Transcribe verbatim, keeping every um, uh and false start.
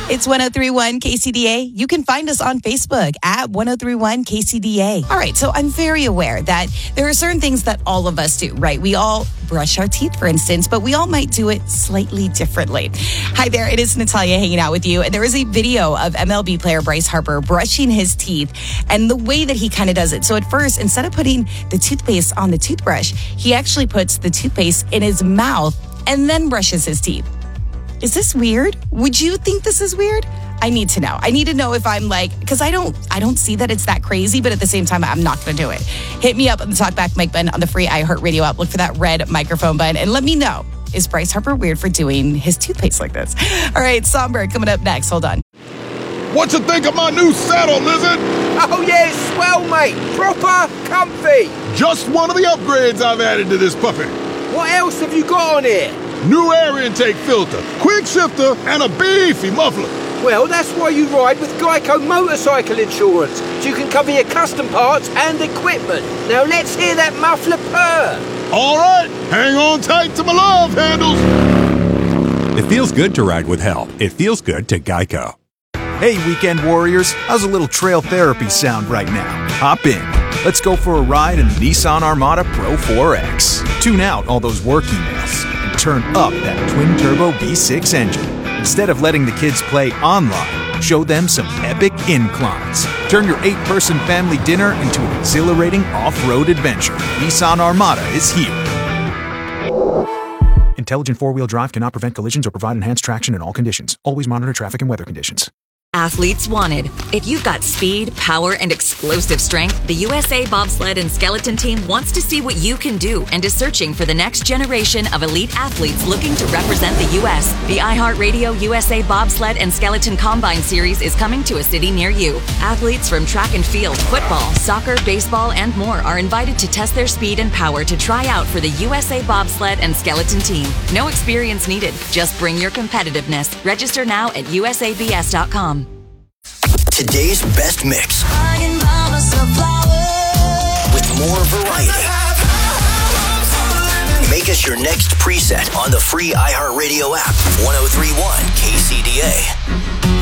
It's one oh three point one K C D A. You can find us on Facebook at one oh three point one K C D A. All right, so I'm very aware that there are certain things that all of us do, right? We all brush our teeth, for instance, but we all might do it slightly differently. Hi there, it is Natalia hanging out with you. And there is a video of M L B player Bryce Harper brushing his teeth and the way that he kind of does it. So at first, instead of putting the toothpaste on the toothbrush, he actually puts the toothpaste in his mouth and then brushes his teeth. Is this weird? Would you think this is weird? I need to know. I need to know if I'm like, because I don't I don't see that it's that crazy, but at the same time, I'm not going to do it. Hit me up on the Talkback mic button on the free iHeartRadio app. Look for that red microphone button and let me know. Is Bryce Harper weird for doing his toothpaste like this? All right, Songbird coming up next. Hold on. What you think of my new saddle, Lizard? Oh, yeah, it's swell, mate. Proper comfy. Just one of the upgrades I've added to this puppy. What else have you got on here? New air intake filter, quick shifter, and a beefy muffler. Well, that's why you ride with Geico Motorcycle Insurance, so you can cover your custom parts and equipment. Now let's hear that muffler purr. All right, hang on tight to my love handles. It feels good to ride with help. It feels good to Geico. Hey, weekend warriors, how's a little trail therapy sound right now? Hop in. Let's go for a ride in the Nissan Armada Pro four X. Tune out all those work emails and turn up that twin-turbo V six engine. Instead of letting the kids play online, show them some epic inclines. Turn your eight-person family dinner into an exhilarating off-road adventure. Nissan Armada is here. Intelligent four-wheel drive cannot prevent collisions or provide enhanced traction in all conditions. Always monitor traffic and weather conditions. Athletes wanted. If you've got speed, power, and explosive strength, the U S A Bobsled and Skeleton Team wants to see what you can do and is searching for the next generation of elite athletes looking to represent the U S The iHeartRadio U S A Bobsled and Skeleton Combine Series is coming to a city near you. Athletes from track and field, football, soccer, baseball, and more are invited to test their speed and power to try out for the U S A Bobsled and Skeleton Team. No experience needed. Just bring your competitiveness. Register now at U S A B S dot com. Today's best mix with more variety. Make us your next preset on the free iHeartRadio app. one oh three point one K C D A.